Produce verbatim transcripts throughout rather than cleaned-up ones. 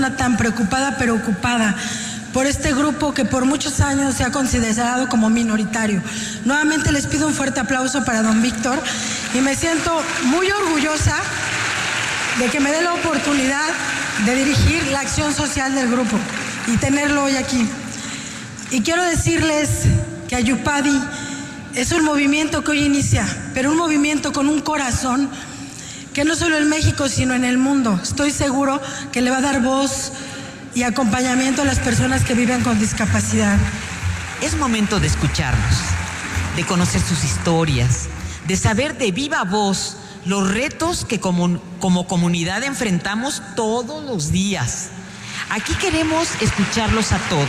persona tan preocupada pero ocupada por este grupo que por muchos años se ha considerado como minoritario. Nuevamente les pido un fuerte aplauso para don Víctor y me siento muy orgullosa de que me dé la oportunidad de dirigir la acción social del grupo y tenerlo hoy aquí. Y quiero decirles que Ayupadi es un movimiento que hoy inicia, pero un movimiento con un corazón que no solo en México, sino en el mundo. Estoy seguro que le va a dar voz y acompañamiento a las personas que viven con discapacidad. Es momento de escucharlos, de conocer sus historias, de saber de viva voz los retos que como, como comunidad enfrentamos todos los días. Aquí queremos escucharlos a todos.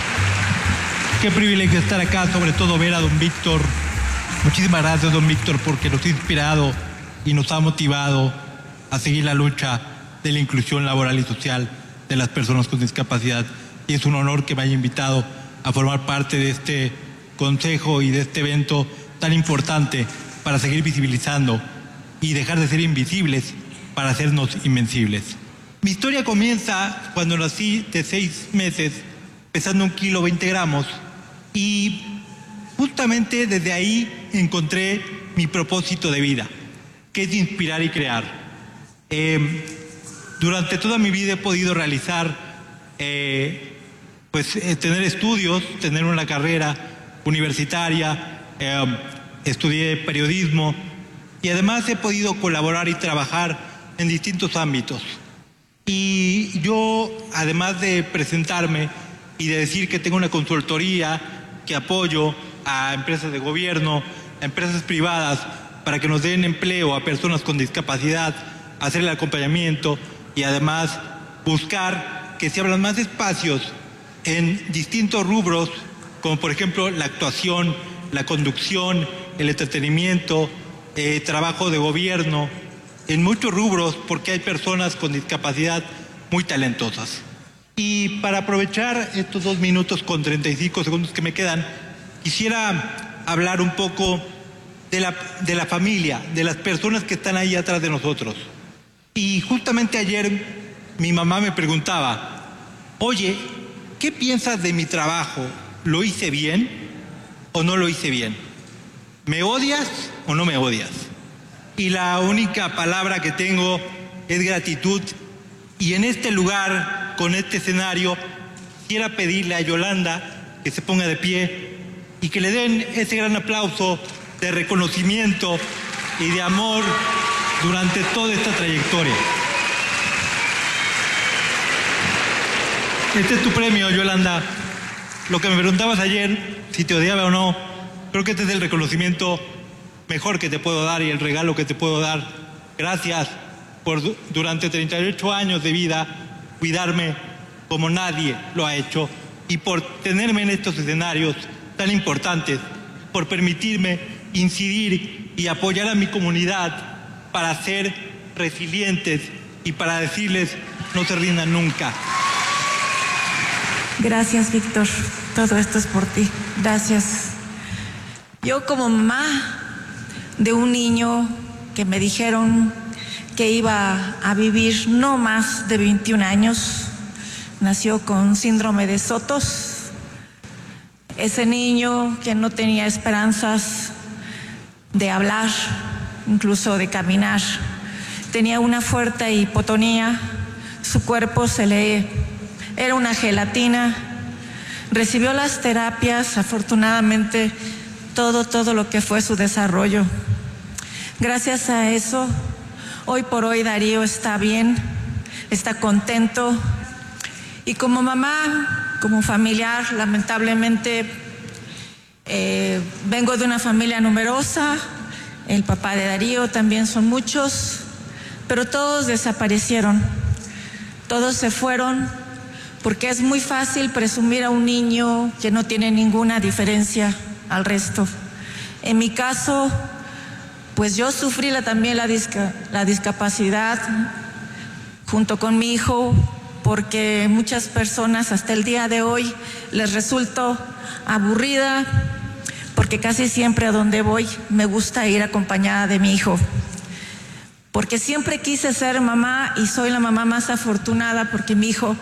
Qué privilegio estar acá, sobre todo ver a don Víctor. Muchísimas gracias, don Víctor, porque nos ha inspirado y nos ha motivado a seguir la lucha de la inclusión laboral y social de las personas con discapacidad. Y es un honor que me haya invitado a formar parte de este consejo y de este evento tan importante para seguir visibilizando y dejar de ser invisibles para hacernos invencibles. Mi historia comienza cuando nací de seis meses, pesando un kilo veinte gramos, y justamente desde ahí encontré mi propósito de vida, que es inspirar y crear. Eh, durante toda mi vida he podido realizar, eh, pues eh, tener estudios, tener una carrera universitaria, eh, estudié periodismo y además he podido colaborar y trabajar en distintos ámbitos. Y yo, además de presentarme y de decir que tengo una consultoría, que apoyo a empresas de gobierno, a empresas privadas, para que nos den empleo a personas con discapacidad, hacer el acompañamiento y además buscar que se abran más espacios en distintos rubros, como por ejemplo la actuación, la conducción, el entretenimiento, eh, trabajo de gobierno, en muchos rubros, porque hay personas con discapacidad muy talentosas. Y para aprovechar estos dos minutos con treinta y cinco segundos que me quedan, quisiera hablar un poco de la, de la familia, de las personas que están ahí atrás de nosotros. Y justamente ayer mi mamá me preguntaba, oye, ¿qué piensas de mi trabajo? ¿Lo hice bien o no lo hice bien? ¿Me odias o no me odias? Y la única palabra que tengo es gratitud. Y en este lugar, con este escenario, quisiera pedirle a Yolanda que se ponga de pie y que le den ese gran aplauso de reconocimiento y de amor durante toda esta trayectoria. Este es tu premio, Yolanda. Lo que me preguntabas ayer, si te odiaba o no, creo que este es el reconocimiento mejor que te puedo dar y el regalo que te puedo dar. Gracias por durante treinta y ocho años de vida cuidarme como nadie lo ha hecho y por tenerme en estos escenarios tan importantes, por permitirme incidir y apoyar a mi comunidad para ser resilientes y para decirles no se rindan nunca. Gracias, Víctor. Todo esto es por ti. Gracias. Yo como mamá de un niño que me dijeron que iba a vivir no más de veintiún años, nació con síndrome de Sotos. Ese niño que no tenía esperanzas de hablar, incluso de caminar, tenía una fuerte hipotonía, su cuerpo se le era una gelatina, recibió las terapias, afortunadamente todo, todo lo que fue su desarrollo. Gracias a eso, hoy por hoy Darío está bien, está contento y como mamá, como familiar, lamentablemente eh, vengo de una familia numerosa, el papá de Darío también son muchos, pero todos desaparecieron, todos se fueron porque es muy fácil presumir a un niño que no tiene ninguna diferencia al resto. En mi caso, pues yo sufrí la, también la, disca, la discapacidad junto con mi hijo, porque muchas personas hasta el día de hoy les resulto aburrida, porque casi siempre a donde voy me gusta ir acompañada de mi hijo. Porque siempre quise ser mamá y soy la mamá más afortunada porque mi hijo